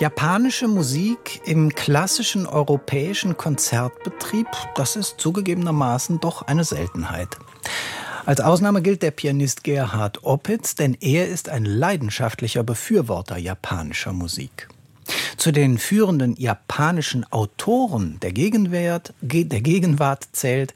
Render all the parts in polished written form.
Japanische Musik im klassischen europäischen Konzertbetrieb, das ist zugegebenermaßen doch eine Seltenheit. Als Ausnahme gilt der Pianist Gerhard Opitz, denn er ist ein leidenschaftlicher Befürworter japanischer Musik. Zu den führenden japanischen Autoren der Gegenwart zählt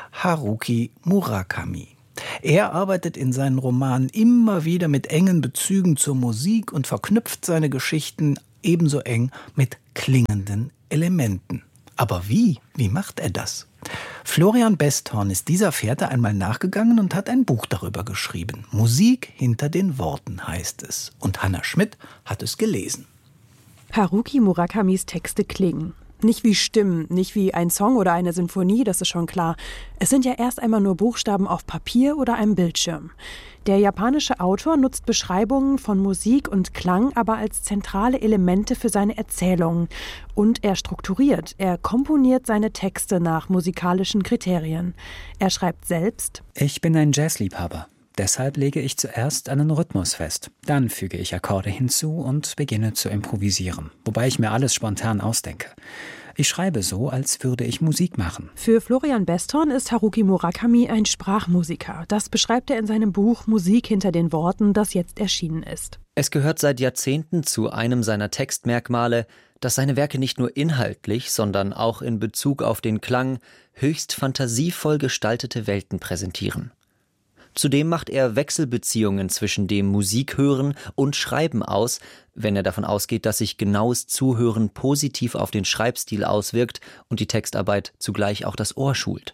Haruki Murakami. Er arbeitet in seinen Romanen immer wieder mit engen Bezügen zur Musik und verknüpft seine Geschichten ebenso eng mit klingenden Elementen. Aber wie? Wie macht er das? Florian Besthorn ist dieser Fährte einmal nachgegangen und hat ein Buch darüber geschrieben. Musik hinter den Worten heißt es. Und Hanna Schmidt hat es gelesen. Haruki Murakamis Texte klingen. Nicht wie Stimmen, nicht wie ein Song oder eine Sinfonie, das ist schon klar. Es sind ja erst einmal nur Buchstaben auf Papier oder einem Bildschirm. Der japanische Autor nutzt Beschreibungen von Musik und Klang aber als zentrale Elemente für seine Erzählungen. Und er strukturiert, er komponiert seine Texte nach musikalischen Kriterien. Er schreibt selbst: Ich bin ein Jazzliebhaber. Deshalb lege ich zuerst einen Rhythmus fest. Dann füge ich Akkorde hinzu und beginne zu improvisieren, wobei ich mir alles spontan ausdenke. Ich schreibe so, als würde ich Musik machen. Für Florian Besthorn ist Haruki Murakami ein Sprachmusiker. Das beschreibt er in seinem Buch Musik hinter den Worten, das jetzt erschienen ist. Es gehört seit Jahrzehnten zu einem seiner Textmerkmale, dass seine Werke nicht nur inhaltlich, sondern auch in Bezug auf den Klang höchst fantasievoll gestaltete Welten präsentieren. Zudem macht er Wechselbeziehungen zwischen dem Musikhören und Schreiben aus, wenn er davon ausgeht, dass sich genaues Zuhören positiv auf den Schreibstil auswirkt und die Textarbeit zugleich auch das Ohr schult.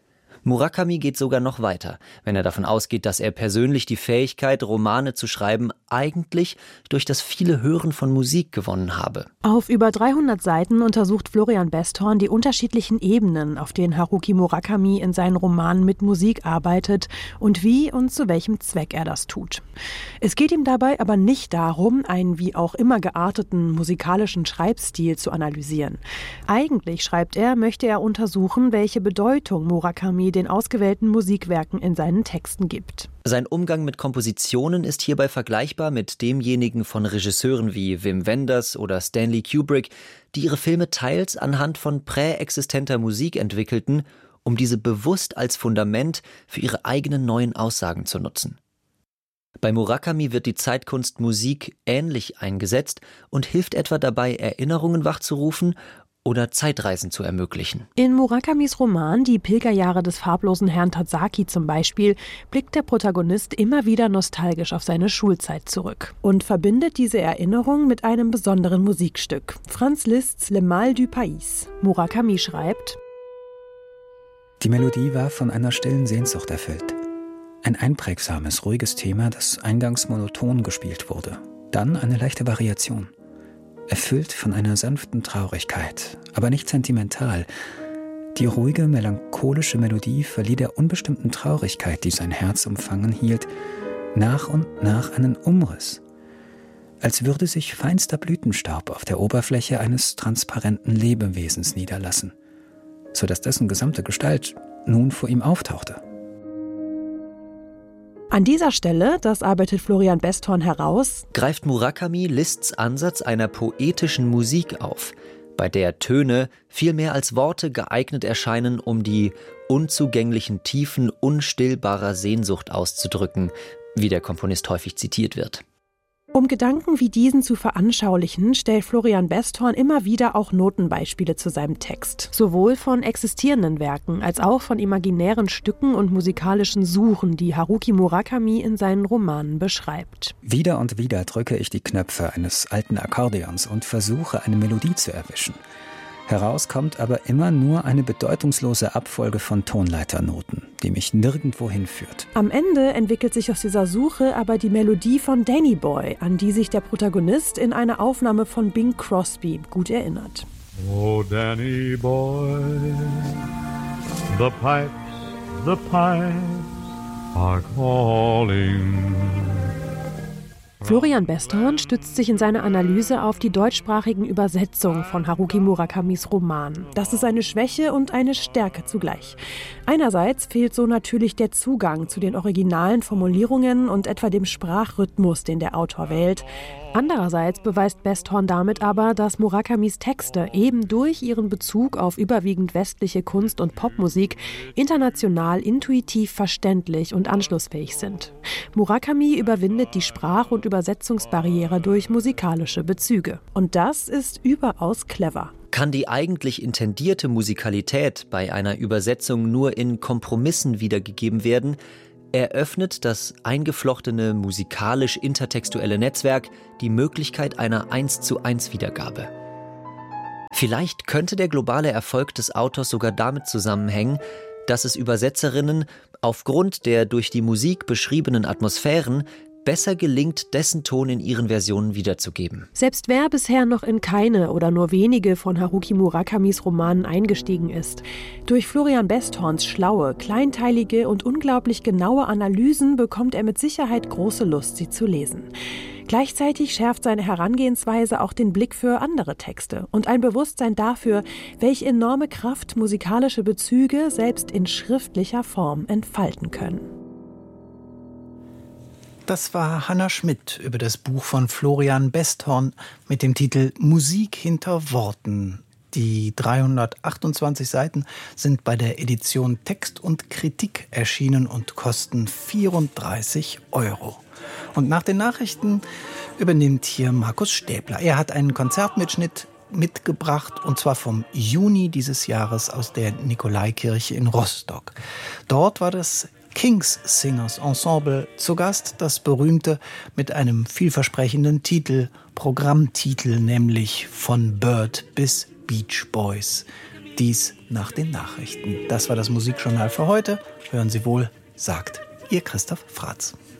Murakami geht sogar noch weiter, wenn er davon ausgeht, dass er persönlich die Fähigkeit, Romane zu schreiben, eigentlich durch das viele Hören von Musik gewonnen habe. Auf über 300 Seiten untersucht Florian Besthorn die unterschiedlichen Ebenen, auf denen Haruki Murakami in seinen Romanen mit Musik arbeitet und wie und zu welchem Zweck er das tut. Es geht ihm dabei aber nicht darum, einen wie auch immer gearteten musikalischen Schreibstil zu analysieren. Eigentlich, schreibt er, möchte er untersuchen, welche Bedeutung Murakami den ausgewählten Musikwerken in seinen Texten gibt. Sein Umgang mit Kompositionen ist hierbei vergleichbar mit demjenigen von Regisseuren wie Wim Wenders oder Stanley Kubrick, die ihre Filme teils anhand von präexistenter Musik entwickelten, um diese bewusst als Fundament für ihre eigenen neuen Aussagen zu nutzen. Bei Murakami wird die Zeitkunst Musik ähnlich eingesetzt und hilft etwa dabei, Erinnerungen wachzurufen oder Zeitreisen zu ermöglichen. In Murakamis Roman Die Pilgerjahre des farblosen Herrn Tazaki zum Beispiel blickt der Protagonist immer wieder nostalgisch auf seine Schulzeit zurück und verbindet diese Erinnerung mit einem besonderen Musikstück. Franz Liszt's Le Mal du Pays. Murakami schreibt: Die Melodie war von einer stillen Sehnsucht erfüllt. Ein einprägsames, ruhiges Thema, das eingangs monoton gespielt wurde. Dann eine leichte Variation. Erfüllt von einer sanften Traurigkeit, aber nicht sentimental. Die ruhige, melancholische Melodie verlieh der unbestimmten Traurigkeit, die sein Herz umfangen hielt, nach und nach einen Umriss. Als würde sich feinster Blütenstaub auf der Oberfläche eines transparenten Lebewesens niederlassen, sodass dessen gesamte Gestalt nun vor ihm auftauchte. An dieser Stelle, das arbeitet Florian Besthorn heraus, greift Murakami Liszt's Ansatz einer poetischen Musik auf, bei der Töne viel mehr als Worte geeignet erscheinen, um die unzugänglichen Tiefen unstillbarer Sehnsucht auszudrücken, wie der Komponist häufig zitiert wird. Um Gedanken wie diesen zu veranschaulichen, stellt Florian Besthorn immer wieder auch Notenbeispiele zu seinem Text. Sowohl von existierenden Werken als auch von imaginären Stücken und musikalischen Suchen, die Haruki Murakami in seinen Romanen beschreibt. Wieder und wieder drücke ich die Knöpfe eines alten Akkordeons und versuche, eine Melodie zu erwischen. Heraus kommt aber immer nur eine bedeutungslose Abfolge von Tonleiternoten, die mich nirgendwo hinführt. Am Ende entwickelt sich aus dieser Suche aber die Melodie von Danny Boy, an die sich der Protagonist in einer Aufnahme von Bing Crosby gut erinnert. Oh, Danny Boy, the pipes are calling. Florian Besthorn stützt sich in seiner Analyse auf die deutschsprachigen Übersetzungen von Haruki Murakamis Roman. Das ist eine Schwäche und eine Stärke zugleich. Einerseits fehlt so natürlich der Zugang zu den originalen Formulierungen und etwa dem Sprachrhythmus, den der Autor wählt. Andererseits beweist Besthorn damit aber, dass Murakamis Texte eben durch ihren Bezug auf überwiegend westliche Kunst- und Popmusik international intuitiv verständlich und anschlussfähig sind. Murakami überwindet die Sprach- und Übersetzungsbarriere durch musikalische Bezüge. Und das ist überaus clever. Kann die eigentlich intendierte Musikalität bei einer Übersetzung nur in Kompromissen wiedergegeben werden, eröffnet das eingeflochtene musikalisch-intertextuelle Netzwerk die Möglichkeit einer 1:1 Wiedergabe. Vielleicht könnte der globale Erfolg des Autors sogar damit zusammenhängen, dass es Übersetzerinnen aufgrund der durch die Musik beschriebenen Atmosphären besser gelingt, dessen Ton in ihren Versionen wiederzugeben. Selbst wer bisher noch in keine oder nur wenige von Haruki Murakamis Romanen eingestiegen ist, durch Florian Besthorns schlaue, kleinteilige und unglaublich genaue Analysen bekommt er mit Sicherheit große Lust, sie zu lesen. Gleichzeitig schärft seine Herangehensweise auch den Blick für andere Texte und ein Bewusstsein dafür, welche enorme Kraft musikalische Bezüge selbst in schriftlicher Form entfalten können. Das war Hanna Schmidt über das Buch von Florian Besthorn mit dem Titel Musik hinter Worten. Die 328 Seiten sind bei der Edition Text und Kritik erschienen und kosten 34 €. Und nach den Nachrichten übernimmt hier Markus Stäbler. Er hat einen Konzertmitschnitt mitgebracht, und zwar vom Juni dieses Jahres aus der Nikolaikirche in Rostock. Dort war das King's Singers Ensemble zu Gast, das berühmte mit einem vielversprechenden Titel, Programmtitel, nämlich von Bird bis Beach Boys. Dies nach den Nachrichten. Das war das Musikjournal für heute. Hören Sie wohl, sagt Ihr Christoph Fratz.